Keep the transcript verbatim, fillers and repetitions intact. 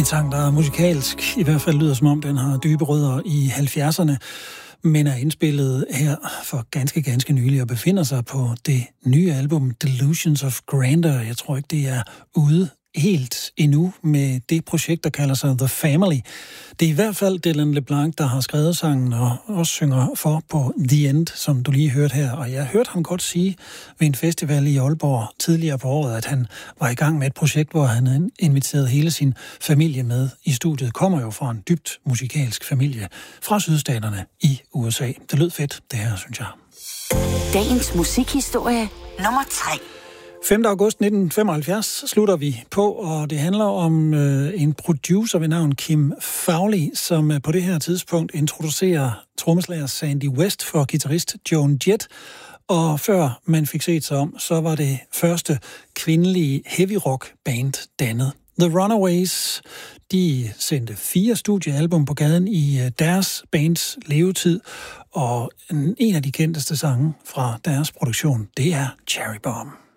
sang, der musikalsk i hvert fald lyder som om, den har dybe rødder i halvfjerdserne, men er indspillet her for ganske, ganske nylig og befinder sig på det nye album Delusions of Grandeur. Jeg tror ikke, det er ude helt endnu med det projekt, der kalder sig The Family. Det er i hvert fald Dylan LeBlanc, der har skrevet sangen og også synger for på The End, som du lige hørte her. Og jeg hørte ham godt sige ved en festival i Aalborg tidligere på året, at han var i gang med et projekt, hvor han inviterede hele sin familie med i studiet. Kommer jo fra en dybt musikalsk familie fra sydstaterne i U S A. Det lød fedt, det her, synes jeg. Dagens musikhistorie nummer tre. femte august nitten femoghalvfjerds slutter vi på, og det handler om øh, en producer ved navn Kim Fowley, som øh, på det her tidspunkt introducerer trommeslager Sandy West for guitarist Joan Jett. Og før man fik set sig om, så var det første kvindelige heavy rock band dannet. The Runaways, de sendte fire studiealbum på gaden i øh, deres bands levetid, og en af de kendteste sange fra deres produktion, det er Cherry Bomb.